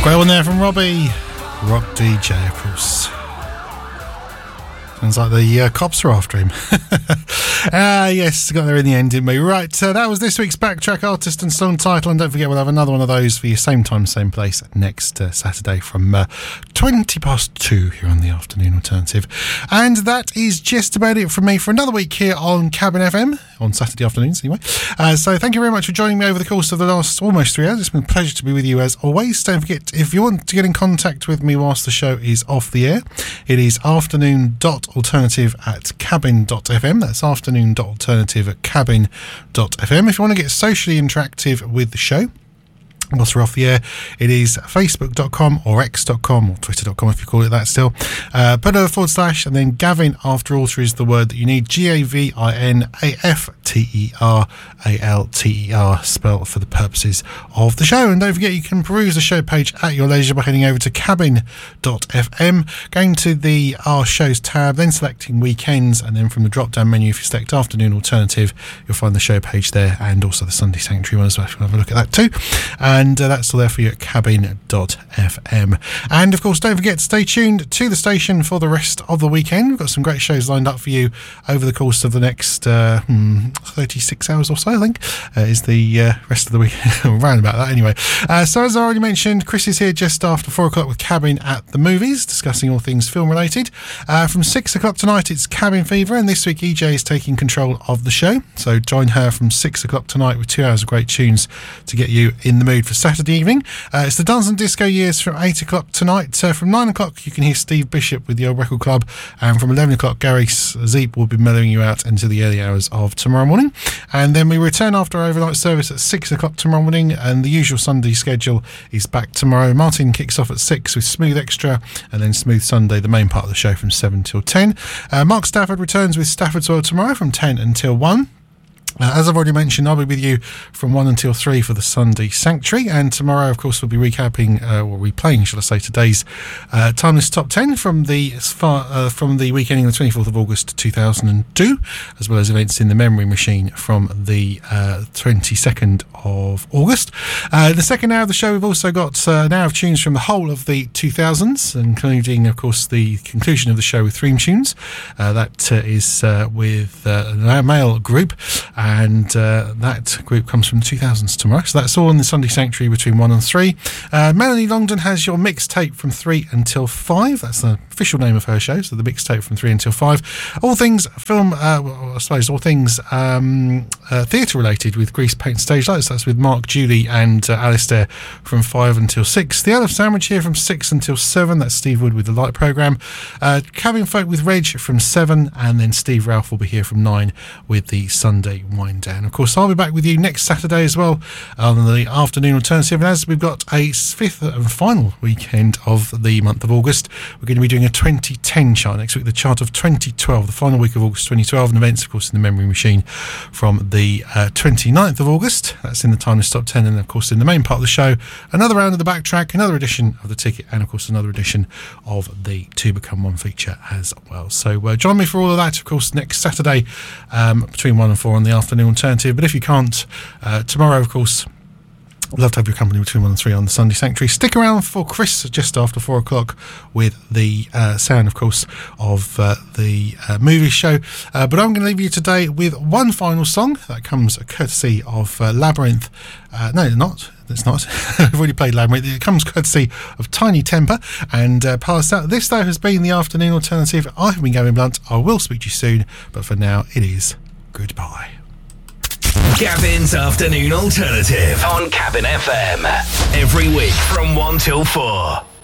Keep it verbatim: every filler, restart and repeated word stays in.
Great one there from Robbie, Rock D J, of course. Sounds like the uh, cops are after him. Ah, uh, yes, got there in the end, didn't we? Right, uh, that was this week's Backtrack artist and song title, and don't forget we'll have another one of those for you, same time, same place, next uh, Saturday from uh, twenty past two here on the Afternoon Alternative. And that is just about it from me for another week here on Cabin F M, on Saturday afternoons anyway. Uh, so thank you very much for joining me over the course of the last almost three hours. It's been a pleasure to be with you as always. Don't forget, if you want to get in contact with me whilst the show is off the air, it is afternoon.alternative at cabin.fm. That's afternoon.alternative at cabin.fm. If you want to get socially interactive with the show, whilst we're off the air, it is facebook dot com or x dot com or twitter dot com if you call it that still. Uh, put a forward slash and then Gavin after alter is the word that you need. G A V I N A F T E R A L T E R, spelled for the purposes of the show. And don't forget, you can peruse the show page at your leisure by heading over to cabin dot f m, going to the Our Shows tab, then selecting Weekends, and then from the drop down menu, if you select Afternoon Alternative, you'll find the show page there, and also the Sunday Sanctuary one as well, if you want to have a look at that too. And uh, that's all there for you at cabin dot f m. And of course, don't forget to stay tuned to the station for the rest of the weekend. We've got some great shows lined up for you over the course of the next uh, hmm, thirty-six hours or so, I think, uh, is the uh, rest of the week. Around about that anyway. Uh, so as I already mentioned, Chris is here just after four o'clock with Cabin at the Movies, discussing all things film related. Uh, from six o'clock tonight, it's Cabin Fever, and this week E J is taking control of the show. So join her from six o'clock tonight with two hours of great tunes to get you in the mood for Saturday evening. Uh, it's the Dance and Disco Years from eight o'clock tonight. Uh, from nine o'clock, you can hear Steve Bishop with the Old Record Club, and from eleven o'clock, Gary Zeep will be mellowing you out into the early hours of tomorrow morning. And then we return after our overnight service at six o'clock tomorrow morning, and the usual Sunday schedule is back tomorrow. Martin kicks off at six with Smooth Extra, and then Smooth Sunday, the main part of the show, from seven till ten. Uh, Mark Stafford returns with Stafford's World tomorrow from ten until one. Uh, as I've already mentioned, I'll be with you from one until three for the Sunday Sanctuary, and tomorrow, of course, we'll be recapping, uh, or replaying, shall I say, today's uh, Timeless Top ten from the far, uh, from the week ending the twenty-fourth of August two thousand two, as well as events in the Memory Machine from the uh, twenty-second of August. Uh, the second hour of the show, we've also got uh, an hour of tunes from the whole of the two thousands, including, of course, the conclusion of the show with theme tunes. Uh, that uh, is uh, with uh, a male group, and uh, that group comes from the two thousands tomorrow. So that's all in the Sunday Sanctuary between one and three. Uh, Melanie Longdon has your mixtape from three until five. That's the official name of her show, so the mixtape from three until five. All things film, uh, well, I suppose, all things um, uh, theatre related with Grease Paint Stage Lights. That's with Mark, Julie and uh, Alistair from five until six. The Isle of Sandwich here from six until seven. That's Steve Wood with the Light Programme. Uh, Cabin Folk with Reg from seven, and then Steve Ralph will be here from nine with the Sunday Wind Down. Of course, I'll be back with you next Saturday as well on the Afternoon Alternative, and as we've got a fifth and final weekend of the month of August, we're going to be doing a twenty ten chart next week, the chart of twenty twelve, the final week of August twenty twelve, and events, of course, in the Memory Machine from the uh, twenty-ninth of August. That's in the Timeless Top ten, and of course in the main part of the show, another round of the Backtrack, another edition of the Ticket, and of course another edition of the Two Become One feature as well. So uh, join me for all of that, of course, next Saturday um, between one and four on the Afternoon Alternative. But if you can't, uh, tomorrow, of course, I'd love to have your company between one and three on the Sunday Sanctuary. Stick around for Chris just after four o'clock with the uh, sound, of course, of uh, the uh, movie show. Uh, but I'm going to leave you today with one final song that comes courtesy of uh, Labyrinth. Uh, no, not. It's not. We've already played Labyrinth. It comes courtesy of Tiny Temper and uh, passed out. This, though, has been the Afternoon Alternative. I've been Gavin Blunt. I will speak to you soon. But for now, it is goodbye. Gavin's Afternoon Alternative on Cabin F M. Every week from one till four.